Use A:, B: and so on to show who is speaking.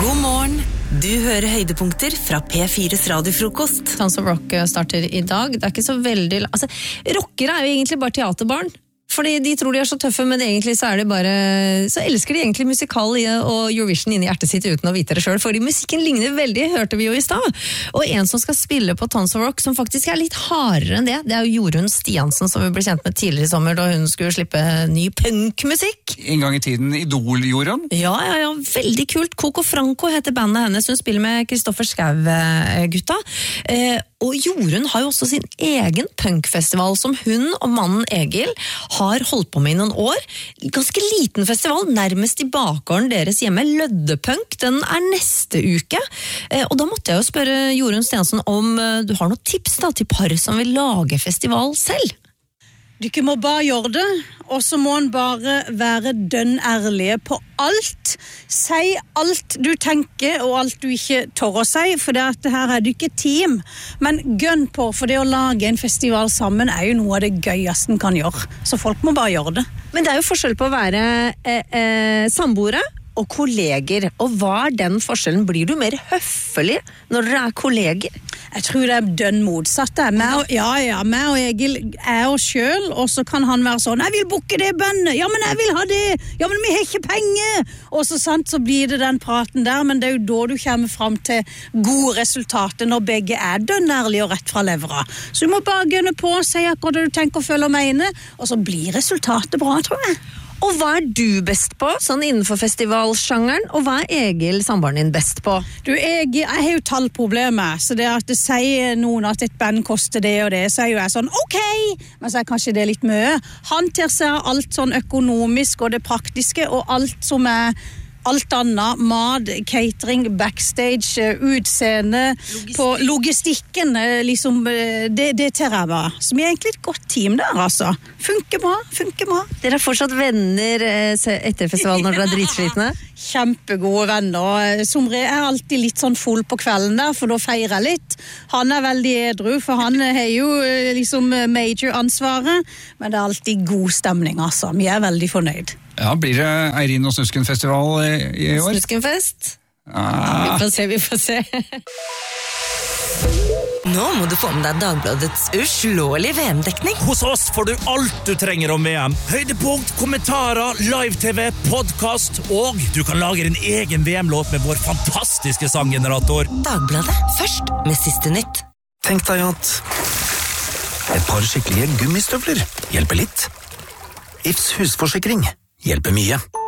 A: God morgen. Du hører høydepunkter fra P4's radiofrokost.
B: Tons of Rock starter i dag. Det ikke så veldig... Altså, rockere jo egentlig bare teaterbarn. Fordi de tror de så tøffe, men egentlig så det bare... Så elsker de egentlig musikal og Eurovision inni hjertet sitt uten å vite det selv. Fordi musikken ligner veldig, hørte vi jo i sted. Og en som skal spille på Tons of Rock, som faktisk litt hardere enn det, det jo Jorunn Stiansen, som vi ble kjent med tidligere i sommer, da hun skulle slippe ny punkmusikk.
C: En gang i tiden Idol, Jorunn?
B: Ja, veldig kult. Coco Franco heter bandet hennes. Hun spiller med Kristoffer Schau-gutta. Og Jorunn har jo også sin egen punkfestival som hun og mannen Egil har holdt på med i noen år. Ganske liten festival, nærmest i bakgården deres hjemme. Løddepunk, den neste uke. Og da måtte jeg jo spørre Jorunn Stiansen om du har noen tips da, til par som vil lage festival selv.
D: Du må bare gjøre det, og så må en bare være dønn ærlige på alt. Si alt du tenker, og alt du ikke tør å si, for det her du ikke team. Men gønn på, for det å lage en festival sammen jo noe av det gøyeste en kan gjøre. Så folk må bare gjøre det. Men det jo forskjell på å være samboere og kolleger. Og hva den forskjellen? Blir du mer høflig når dere kolleger? Jeg tror det dønn motsatt. Meg og Egil oss selv, og så kan han være sånn, jeg vil booke det bandet, ja, men jeg vil ha det, ja, men vi har ikke penger, og så blir det den praten der, men det jo da du kommer frem til gode resultater, når begge dønn ærlige og rett fra levra. Så du må bare gønne på, si akkurat det du tenker og føler og mener, og så blir resultatet bra, tror jeg. Og hva du best på, sånn innenfor festivalsjangeren, og hva Egil, samboeren din, best på? Du, jeg har jo tallproblemer, så det at det sier noen at et band koster det og det, så jo jeg sånn, ok, men så kanskje det litt mye. Han til seg alt sånn økonomisk og det praktiske, og alt som alt annet, mat, catering, backstage, utseende, på logistikken, liksom, det tar jeg bare. Så vi egentlig et godt team der, altså. Funker bra. Dere fortsatt venner etter festivalen når dere dritslitne? Kjempegode venner. Somre alltid litt sånn full på kvelden der, for da feirer jeg litt. Han veldig edru, for han har jo liksom major ansvaret, men det alltid god stemning, altså. Vi veldig fornøyd.
C: Ja, blir det Eirin og Snuskenfestival i år?
B: Snuskenfest? Vi får se.
A: Nå må du få med deg Dagbladets uslåelige VM-dekning.
E: Hos oss får du alt du trenger om VM. Høydepunkt, kommentarer, live-tv, podcast, og du kan lage din egen VM-låt med vår fantastiske sanggenerator.
A: Dagbladet, først med siste nytt.
F: Tenk deg at et par skikkelige gummistøvler hjelper litt. Ifs husforsikring hjelper mye.